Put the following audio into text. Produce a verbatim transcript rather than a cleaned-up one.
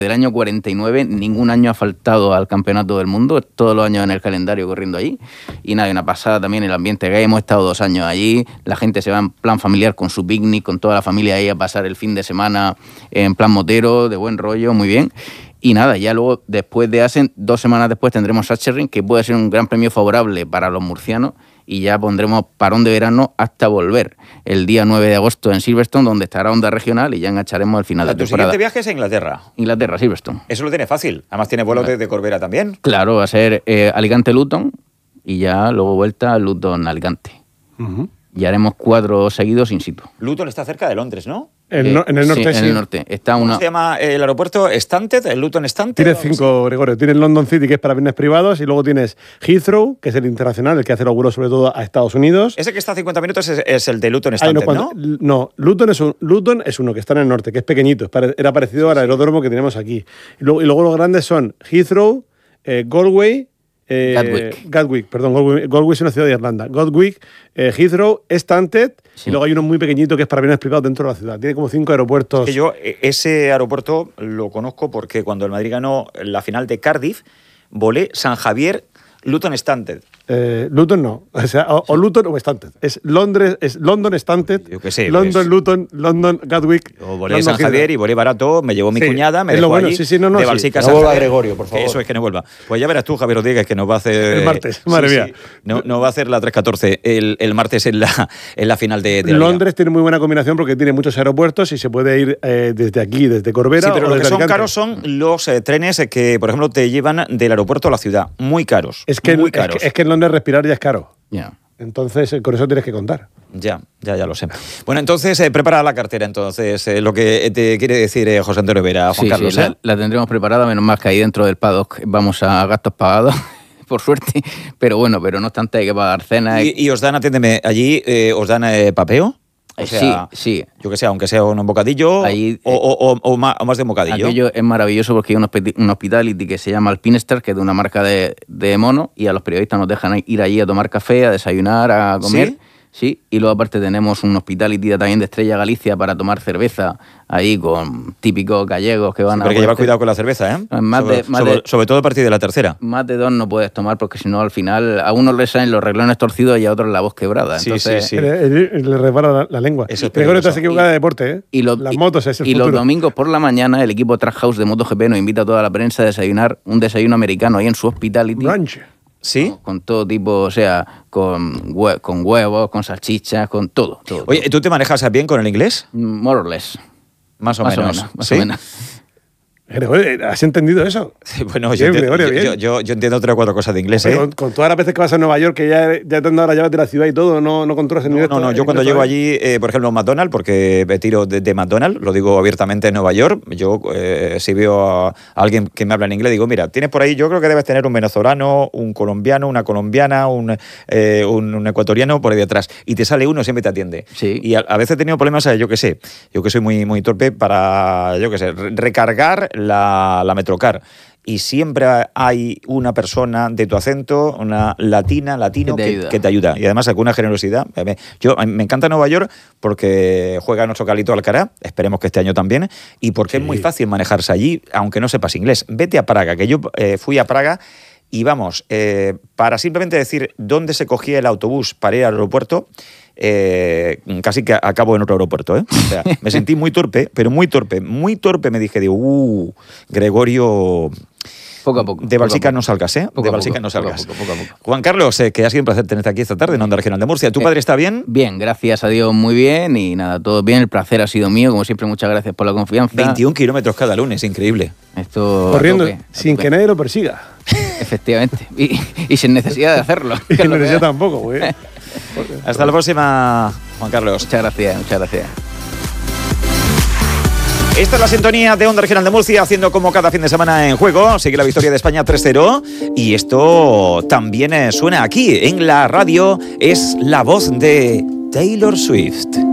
Del año cuarenta y nueve, ningún año ha faltado al campeonato del mundo, todos los años en el calendario corriendo allí. Y nada, una pasada también el ambiente gay, hemos estado dos años allí, la gente se va en plan familiar con su picnic, con toda la familia ahí a pasar el fin de semana en plan motero, de buen rollo, muy bien. Y nada, ya luego, después de Assen, dos semanas después tendremos Sachsenring, que puede ser un gran premio favorable para los murcianos, y ya pondremos parón de verano hasta volver el día nueve de agosto en Silverstone, donde estará Onda Regional, y ya engancharemos el final O sea, de tu temporada. siguiente viaje es a Inglaterra. Inglaterra, Silverstone. Eso lo tiene fácil. Además tiene vuelos desde Corbera también. Claro, va a ser eh, Alicante-Luton y ya luego vuelta a Luton-Alicante. Uh-huh. Y haremos cuatro seguidos in situ. Luton está cerca de Londres, ¿no? En, Eh, no- en el norte, sí. sí. En el norte. Está ¿Cómo una... se llama el aeropuerto? ¿Stansted? ¿El Luton Stansted? Tienes o algo cinco, Gregorio. Tienes London City, que es para bienes privados, y luego tienes Heathrow, que es el internacional, el que hace los vuelos sobre todo a Estados Unidos. así? Ese que está a cincuenta minutos es, es el de Luton Ay, Stansted, no, cuando- ¿no? no, Luton es, un, Luton es uno que está en el norte, que es pequeñito. es pare- Era parecido al aeródromo que tenemos aquí. Y luego, y luego los grandes son Heathrow, eh, Galway, eh, Gatwick. Gatwick, perdón, Galway, Galway es una ciudad de Irlanda. Gatwick, eh, Heathrow, Stansted, Sí. y luego hay uno muy pequeñito que es para bienes privados dentro de la ciudad. Tiene como cinco aeropuertos. Que yo eh, ese aeropuerto lo conozco porque cuando el Madrid ganó la final de Cardiff, volé San Javier, Luton Stansted. Eh, Luton no, o, sea, o, o Luton o Stansted. Es Londres, es London Stansted, Yo qué sé, London pues. Luton, London Gatwick. Yo volé London San Javier Heathrow. y volé barato, me llevó mi Sí, cuñada, me es lo dejó bueno, allí sí, sí, no, no, de sí. Balsica No San vuelva Javier. Gregorio, por favor. Que eso es que no vuelva. Pues ya verás tú, Javier Rodríguez, que nos va a hacer... El martes, madre mía. No, no va a hacer la tres catorce el, el martes en la, en la final de, de la Londres Liga. tiene muy buena combinación porque tiene muchos aeropuertos y se puede ir eh, desde aquí, desde Corbera. Sí, pero o lo que desde son Alicante. caros son los eh, trenes que, por ejemplo, te llevan del aeropuerto a la ciudad. Muy caros. Es que, muy es, caros. que, es que en Londres respirar ya es caro. Ya. Entonces, eh, con eso tienes que contar. Ya, ya, ya lo sé. Bueno, entonces, eh, prepara la cartera, entonces, eh, lo que te quiere decir eh, José Antonio Vera, Juan Sí, Carlos. sí, ¿eh? la, la tendremos preparada, menos mal que ahí dentro del paddock vamos a gastos pagados, por suerte. Pero bueno, pero no obstante hay que pagar cenas. Y, y os dan, atiéndeme, allí eh, os dan eh, papeo. O Eh, sea, sí, sí. Yo que sé, aunque sea un bocadillo Ahí, o, o- o- o más, o más de un bocadillo. Aquello es maravilloso porque hay un, hospi- un hospitality que se llama Alpinestar, que es de una marca de, de mono, y a los periodistas nos dejan ir allí a tomar café, a desayunar, a comer. ¿Sí? Sí, y luego aparte tenemos un hospitality también de Estrella Galicia para tomar cerveza ahí con típicos gallegos que van Sí, a... pero hay que llevar ponerte- cuidado con la cerveza, ¿eh? Más sobre, de- más sobre- de- sobre todo a partir de la tercera. Más de dos no puedes tomar porque si no al final a unos les salen los reglones torcidos y a otros la voz quebrada. Sí, Entonces, sí, sí. Le, le- le repara la, la lengua. Eso es Gregorio, te has peligroso. equivocado de deporte, ¿eh? Y, lo- Las y- motos es el y los futuro. domingos por la mañana el equipo Track House de MotoGP nos invita a toda la prensa a desayunar un desayuno americano ahí en su hospitality. Brunch. ¿Sí? Con todo tipo, o sea, con, hue- con huevos, con salchichas, con todo. todo Oye, ¿tú te manejas bien con el inglés? todo. More or less. Más o Más o menos. menos, más ¿Sí? o menos. Gregorio, ¿has entendido eso? Sí, bueno, Bien, yo, entiendo, Gregorio, yo, bien. yo- yo- yo entiendo tres o cuatro cosas de inglés, Pero ¿eh? con, con todas las veces que vas a Nueva York, que ya, ya te han dado las llaves de la ciudad y todo, no, no controlas el No, inglés. no, no, todo- yo cuando inglés llego todavía. allí, eh, por ejemplo, en McDonald's, porque me tiro de, de McDonald's, lo digo abiertamente en Nueva York, yo eh, si veo a alguien que me habla en inglés, digo, mira, tienes por ahí, yo creo que debes tener un venezolano, un colombiano, una colombiana, un, eh, un, un ecuatoriano por ahí detrás, y te sale uno, siempre te atiende. Sí. Y a, a veces he tenido problemas, eh, yo qué sé, yo que soy muy, muy torpe para, yo qué sé, re- recargar la, la Metrocar. Y siempre hay una persona de tu acento, una latina, latino, Que te que, ayuda. que te ayuda. Y además con una generosidad. Yo, a mí me encanta Nueva York porque juega nuestro Carlito Alcaraz, esperemos que este año también, y porque es muy fácil manejarse allí, aunque no sepas inglés. Vete a Praga, que yo eh, fui a Praga y vamos, eh, para simplemente decir dónde se cogía el autobús para ir al aeropuerto, eh, casi que acabo en otro aeropuerto, ¿eh? O sea, me sentí muy torpe, pero muy torpe, muy torpe. Me dije, digo, uh, Gregorio... Poco a poco. De poco a Balsica poco. no salgas, ¿eh? Poco de a Balsica poco, no poco a salgas. poco, poco a poco. Juan Carlos, eh, que ha sido un placer tenerte aquí esta tarde en Onda Regional de Murcia. ¿Tu Eh, padre está bien? Bien, gracias a Dios, muy bien. Y nada, todo bien. El placer ha sido mío. Como siempre, muchas gracias por la confianza. veintiún kilómetros cada lunes, increíble. Esto a Corriendo tope, a sin tope. que nadie lo persiga. Efectivamente. Y, y sin necesidad de hacerlo. que Y es lo no que yo es. tampoco, güey. Hasta la próxima, Juan Carlos. Muchas gracias, muchas gracias. Esta es la sintonía de Onda Regional de Murcia, haciendo como cada fin de semana en juego. Sigue la victoria de España tres cero. Y esto también eh, suena aquí, en la radio. Es la voz de Taylor Swift.